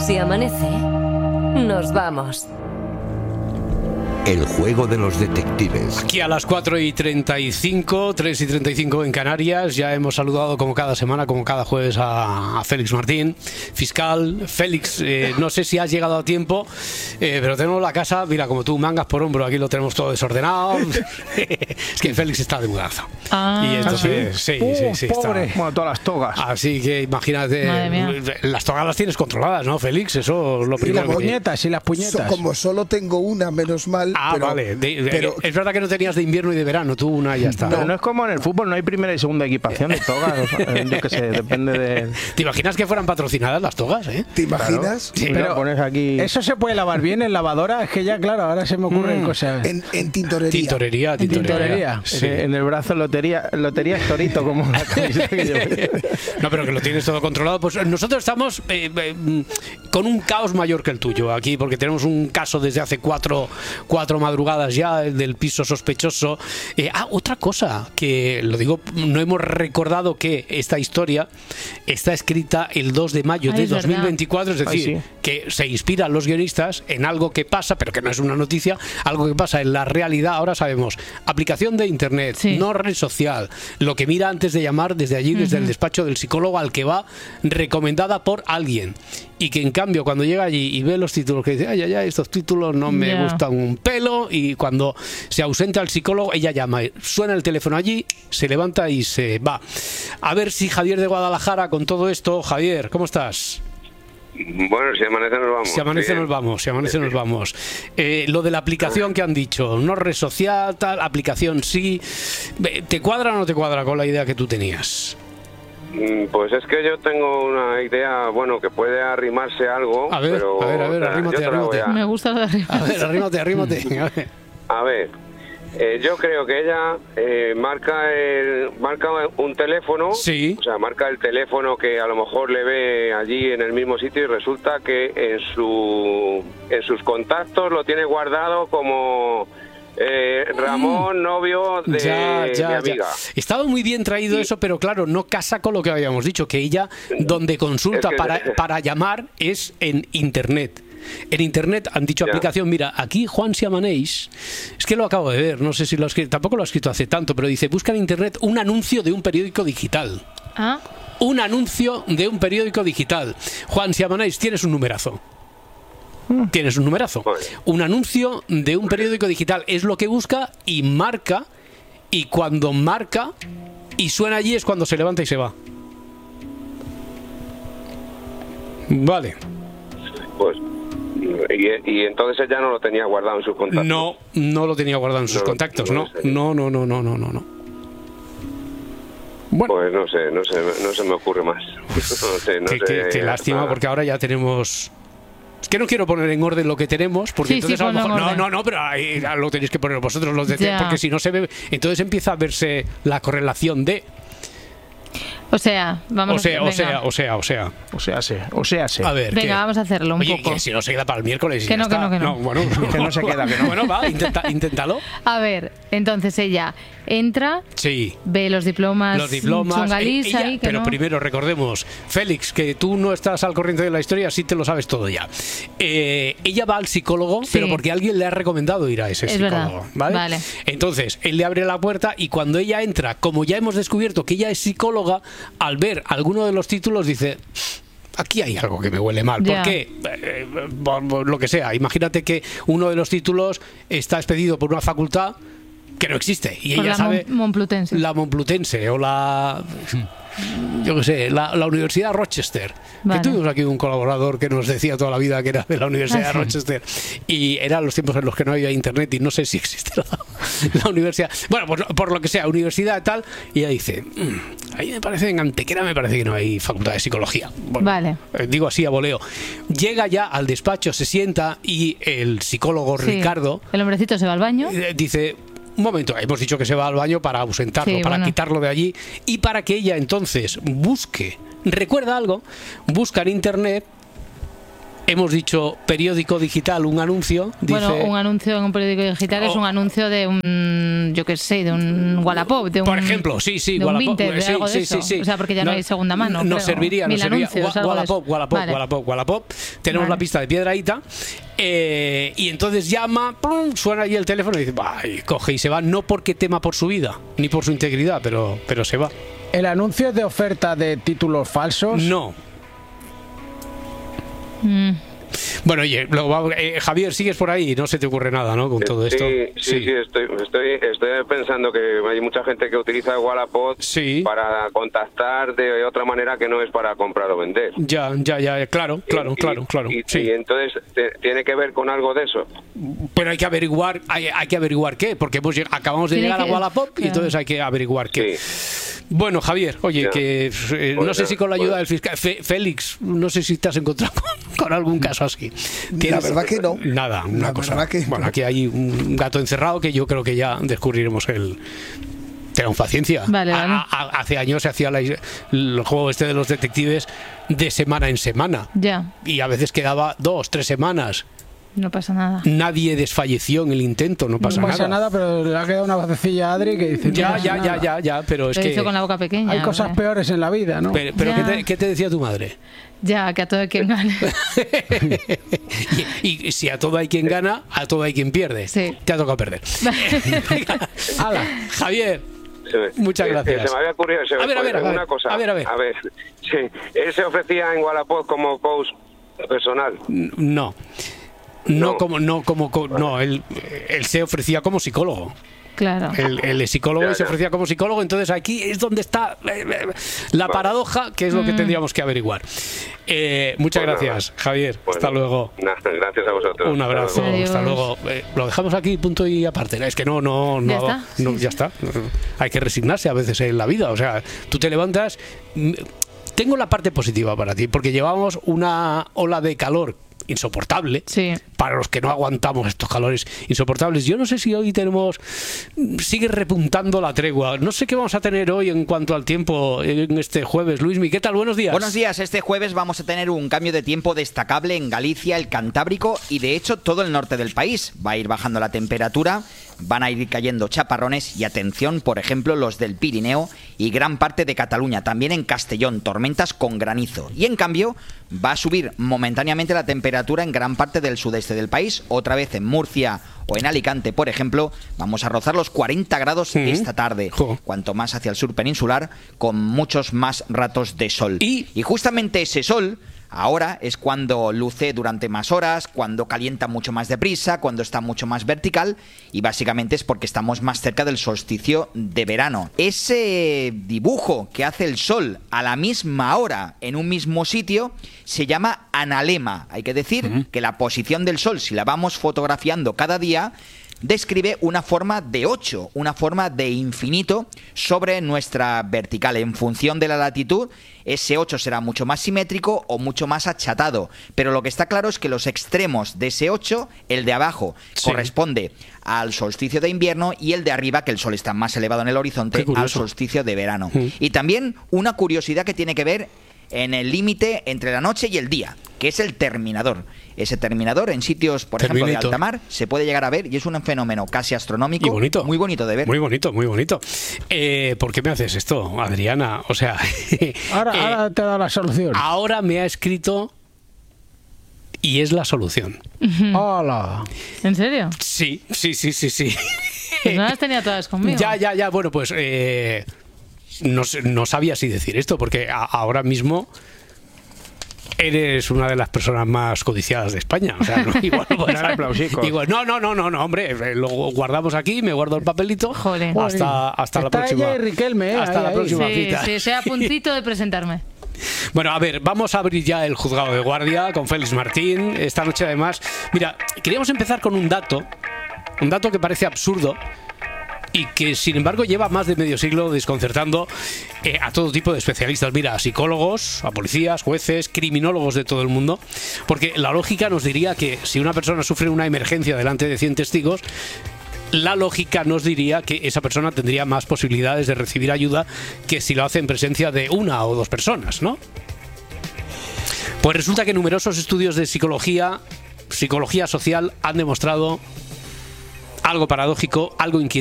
Si amanece, nos vamos. El juego de los detectives. Aquí a las 4:35, 3:35 en Canarias. Ya hemos saludado como cada semana, como cada jueves a Félix Martín, fiscal. Félix, no sé si has llegado a tiempo, pero tenemos la casa, mira, como tú, mangas por hombro. Aquí lo tenemos todo desordenado. Es que Félix está de mudanza. Y entonces, sí, pobre. está. Bueno, todas las togas. Así que imagínate, las togas las tienes controladas, ¿no, Félix? Eso es lo primero. Y las puñetas. Como solo tengo una, menos mal. Pero, vale. Pero es verdad que no tenías de invierno y de verano, tú una y ya está. Pero no es como en el fútbol, no hay primera y segunda equipación de togas. Yo qué sé, depende de... ¿Te imaginas que fueran patrocinadas las togas, ¿Te imaginas? Claro. Sí, pero pones aquí... ¿Eso se puede lavar bien en lavadora? Es que ya, claro, ahora se me ocurren cosas. En tintorería. Tintorería. Sí. En el brazo lotería es torito, como la camiseta que llevo. No, pero que lo tienes todo controlado. Pues nosotros estamos con un caos mayor que el tuyo aquí, porque tenemos un caso desde hace cuatro madrugadas ya, el del piso sospechoso. Otra cosa que lo digo, no hemos recordado que esta historia está escrita el 2 de mayo de 2024, es decir, que se inspiran los guionistas en algo que pasa, pero que no es una noticia, algo que pasa en la realidad. Ahora sabemos, aplicación de internet, no red social, lo que mira antes de llamar desde allí, desde el despacho del psicólogo al que va, recomendada por alguien, y que en cambio cuando llega allí y ve los títulos, que dice, ay, estos títulos no me gustan un pelo, y cuando se ausenta el psicólogo, ella llama, suena el teléfono allí, se levanta y se va. A ver si Javier de Guadalajara, con todo esto, Javier, ¿cómo estás? Bueno, si amanece nos vamos. Si amanece nos vamos. Lo de la aplicación que han dicho, no red social, tal, aplicación sí. ¿Te cuadra o no te cuadra con la idea que tú tenías? Pues es que yo tengo una idea, bueno, que puede arrimarse algo. A ver, pero, arrímate. Me gusta lo de arriba. A ver, arrímate. A ver, yo creo que ella marca un teléfono, sí. O sea, marca el teléfono que a lo mejor le ve allí en el mismo sitio y resulta que en sus contactos lo tiene guardado como Ramón, novio de mi amiga. Estaba muy bien traído eso, pero claro, no casa con lo que habíamos dicho, que ella donde consulta para llamar es en internet. En internet han dicho aplicación, mira, aquí Juan Si Amaneix, es que lo acabo de ver, no sé si lo ha escrito, tampoco lo ha escrito hace tanto, pero dice, busca en internet un anuncio de un periódico digital. Un anuncio de un periódico digital. Juan Si Amaneix, tienes un numerazo. Tienes un numerazo. Un anuncio de un periódico digital es lo que busca y marca, y cuando marca y suena allí es cuando se levanta y se va. Vale. Pues y entonces ella no lo tenía guardado en sus contactos. No lo tenía guardado en sus contactos, no. Bueno. Pues no se me ocurre más. Qué lástima, porque ahora ya tenemos... Es que no quiero poner en orden lo que tenemos, porque entonces a lo mejor... No, pero ahí lo tenéis que poner vosotros los de... Porque si no se ve... Entonces empieza a verse la correlación de... O sea. A ver, venga, vamos a hacerlo un poco. Que si no se queda para el miércoles. Que no. Bueno, que no se queda. Bueno, va, inténtalo. A ver, entonces ella entra, ve los diplomas chungalís ahí, pero primero recordemos, Félix, que tú no estás al corriente de la historia, sí te lo sabes todo ya. Ella va al psicólogo, pero porque alguien le ha recomendado ir a ese psicólogo, ¿vale? Entonces, él le abre la puerta y cuando ella entra, como ya hemos descubierto que ella es psicóloga, al ver alguno de los títulos dice... Aquí hay algo que me huele mal. ¿Por qué? Lo que sea. Imagínate que uno de los títulos está expedido por una facultad que no existe. Y por ella sabe... Momplutense. La Momplutense o la... Yo qué sé, la Universidad Rochester. Que tuvimos aquí un colaborador que nos decía toda la vida que era de la Universidad de Rochester. Y eran los tiempos en los que no había internet y no sé si existe la universidad. Bueno, pues por lo que sea, universidad tal. Y ella dice, ahí me parece, en Antequera me parece que no hay facultad de psicología. Bueno, digo así a voleo. Llega ya al despacho, se sienta y el psicólogo Ricardo... El hombrecito se va al baño. Dice... Un momento, hemos dicho que se va al baño para ausentarlo, para quitarlo de allí y para que ella entonces busque, recuerda algo, busca en internet, hemos dicho periódico digital, un anuncio. Bueno, un anuncio en un periódico digital es un anuncio de un, yo qué sé, de un Wallapop, de un, por ejemplo, de Wallapop, un Vinted, de algo de eso. O sea, porque ya no hay segunda mano. Nos serviría, Wallapop. Wallapop. tenemos la pista de Piedrahita, y entonces llama, ¡pum!, suena ahí el teléfono y dice, y coge y se va, no porque tema por su vida, ni por su integridad, pero se va. ¿El anuncio es de oferta de títulos falsos? No. Bueno, oye, luego, Javier, sigues por ahí, no se te ocurre nada, ¿no? Con todo esto. Sí, estoy pensando que hay mucha gente que utiliza Wallapop para contactar de otra manera que no es para comprar o vender. Ya, claro. Y entonces, ¿tiene que ver con algo de eso? Pero hay que averiguar qué, porque acabamos de llegar a Wallapop y entonces hay que averiguar qué. Bueno, Javier, oye, que no sé si con la ayuda del fiscal Félix, no sé si te has encontrado con algún caso así. La verdad que no. Nada, una cosa. Bueno, aquí hay un gato encerrado que yo creo que ya descubriremos Tengan paciencia. Vale. Hace años se hacía el juego de los detectives de semana en semana. Ya. Y a veces quedaba 2, 3 semanas. No pasa nada. Nadie desfalleció en el intento, no pasa nada, pero le ha quedado una vocecilla a Adri que dice... Ya, pero es que... Lo hizo con la boca pequeña. Hay cosas peores en la vida, ¿no? Pero ¿qué te decía tu madre? Ya, que a todo hay quien gane. y si a todo hay quien gana, a todo hay quien pierde. Sí. Te ha tocado perder. Hala, Javier. Muchas gracias. Se me había ocurrido una cosa. A ver. Sí, ¿él se ofrecía en Wallapop como coach personal? No, él se ofrecía como psicólogo. Claro. El psicólogo se ofrecía como psicólogo, entonces aquí es donde está la paradoja, que es lo que tendríamos que averiguar. Muchas gracias, Javier. Hasta luego. Gracias a vosotros. Un abrazo. Hasta luego. Lo dejamos aquí, punto y aparte. Es que ya está. Hay que resignarse a veces en la vida. O sea, tú te levantas. Tengo la parte positiva para ti, porque llevamos una ola de calor insoportable, para los que no aguantamos estos calores insoportables. Yo no sé si hoy sigue repuntando la tregua. No sé qué vamos a tener hoy en cuanto al tiempo en este jueves. Luismi, ¿qué tal? Buenos días. Buenos días. Este jueves vamos a tener un cambio de tiempo destacable en Galicia, el Cantábrico y de hecho todo el norte del país. Va a ir bajando la temperatura, van a ir cayendo chaparrones y atención, por ejemplo, los del Pirineo y gran parte de Cataluña, también en Castellón, tormentas con granizo. Y en cambio va a subir momentáneamente la temperatura en gran parte del sudeste del país, otra vez en Murcia o en Alicante, por ejemplo, vamos a rozar los 40 grados esta tarde, cuanto más hacia el sur peninsular, con muchos más ratos de sol. Y justamente ese sol ahora es cuando luce durante más horas, cuando calienta mucho más deprisa, cuando está mucho más vertical y básicamente es porque estamos más cerca del solsticio de verano. Ese dibujo que hace el sol a la misma hora en un mismo sitio se llama analema. Hay que decir que la posición del sol, si la vamos fotografiando cada día, describe una forma de 8, una forma de infinito sobre nuestra vertical. En función de la latitud, ese 8 será mucho más simétrico o mucho más achatado. Pero lo que está claro es que los extremos de ese 8, el de abajo, corresponde al solsticio de invierno y el de arriba, que el sol está más elevado en el horizonte, al solsticio de verano. Y también una curiosidad que tiene que ver en el límite entre la noche y el día, que es el terminador. Ese terminador en sitios, por ejemplo, de alta mar, se puede llegar a ver y es un fenómeno casi astronómico. Y bonito. Muy bonito de ver. Muy bonito. ¿Por qué me haces esto, Adriana? O sea... ahora te he dado la solución. Ahora me ha escrito y es la solución. ¡Hola! ¿En serio? Sí. Pues no las tenía todas conmigo. Ya. Bueno, pues... No sabía si decir esto, porque ahora mismo eres una de las personas más codiciadas de España. O sea, igual no, hombre, lo guardamos aquí, me guardo el papelito. Joder. Hasta la próxima. Ella y Riquelme, hasta la próxima cita. Sí, estoy a puntito de presentarme. Bueno, a ver, vamos a abrir ya el juzgado de guardia con Félix Martín. Esta noche, además, mira, queríamos empezar con un dato que parece absurdo y que, sin embargo, lleva más de medio siglo desconcertando a todo tipo de especialistas. Mira, a psicólogos, a policías, jueces, criminólogos de todo el mundo, porque la lógica nos diría que si una persona sufre una emergencia delante de 100 testigos, la lógica nos diría que esa persona tendría más posibilidades de recibir ayuda que si lo hace en presencia de 1 o 2 personas, ¿no? Pues resulta que numerosos estudios de psicología social han demostrado algo paradójico, algo inquietante.